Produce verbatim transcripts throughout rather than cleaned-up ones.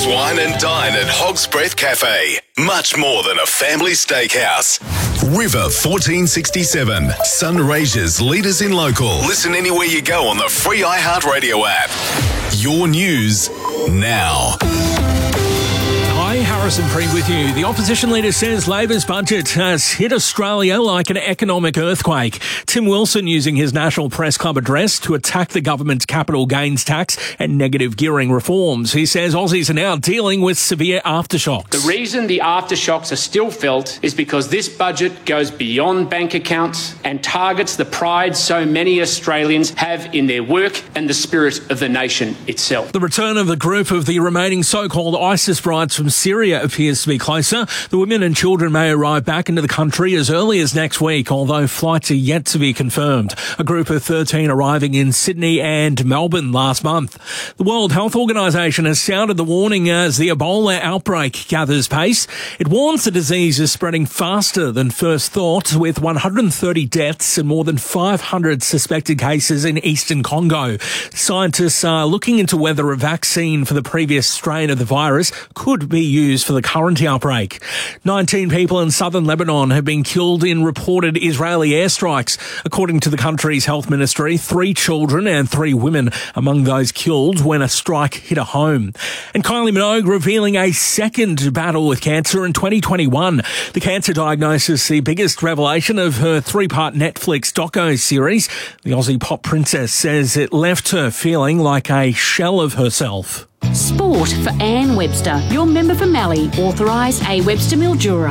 wine and dine at Hog's Breath Cafe. Much more than a family steakhouse. River fourteen sixty-seven, Sunraysia's leaders in local. Listen anywhere you go on the free iHeartRadio app. Your news now. Hi, Harrison Preet with you. The opposition leader says Labor's budget has hit Australia like an economic earthquake. Tim Wilson using his National Press Club address to attack the government's capital gains tax and negative gearing reforms. He says Aussies are now dealing with severe aftershocks. The reason the aftershocks are still felt is because this budget goes beyond bank accounts and targets the pride so many Australians have in their work and the spirit of the nation itself. The return of a group of the remaining so-called ISIS brides from Syria appears to be closer. The women and children may arrive back into the country as early as next week, although flights are yet to be confirmed. A group of thirteen arriving in Sydney and Melbourne last month. The World Health Organization has sounded the warning as the Ebola outbreak gathers pace. It warns the disease is spreading faster than first thought, with one hundred thirty deaths and more than five hundred suspected cases in eastern Congo. Scientists are looking into whether a vaccine for the previous strain of the virus could be used for the current outbreak. nineteen people in southern Lebanon have been killed in reported Israeli airstrikes. According to the country's health ministry, three children and three women among those killed when a strike hit a home. And Kylie Minogue revealing a second battle with cancer in twenty twenty-one. The cancer diagnosis, the biggest revelation of her three-part Netflix doco series. The Aussie pop princess says it left her feeling like a shell of herself. Sport for Anne Webster, your member for Mallee, authorised A. Webster Mildura.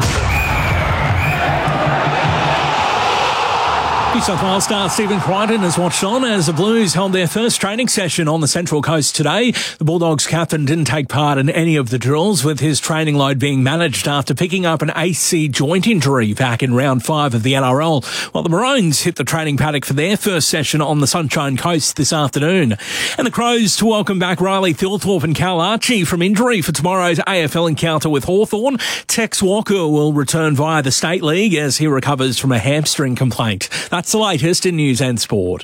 New South Wales star Stephen Crichton has watched on as the Blues held their first training session on the Central Coast today. The Bulldogs captain didn't take part in any of the drills, with his training load being managed after picking up an A C joint injury back in round five of the N R L, while the Maroons hit the training paddock for their first session on the Sunshine Coast this afternoon. And the Crows to welcome back Riley Thilthorpe and Cal Archie from injury for tomorrow's A F L encounter with Hawthorn. Tex Walker will return via the State League as he recovers from a hamstring complaint. That's the latest in news and sport.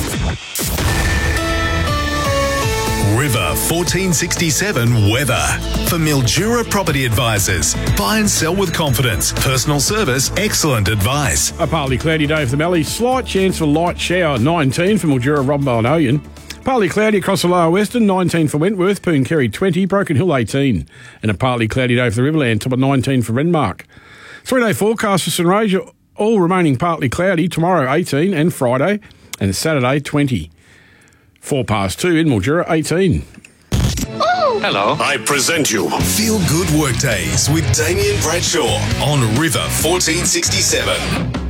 River fourteen sixty-seven weather. For Mildura Property Advisors. Buy and sell with confidence. Personal service, excellent advice. A partly cloudy day for the Mallee. Slight chance for light shower, nineteen for Mildura, Rombo and Oyen. Partly cloudy across the lower western, nineteen for Wentworth, Pooncarie twenty, Broken Hill eighteen. And a partly cloudy day for the Riverland, top of nineteen for Renmark. Three-day forecast for Sunraysia. All remaining partly cloudy, tomorrow eighteen and Friday, and Saturday twenty. Four past two in Mildura, eighteen. Hello. I present you Feel Good Workdays with Damien Bradshaw on River fourteen sixty-seven.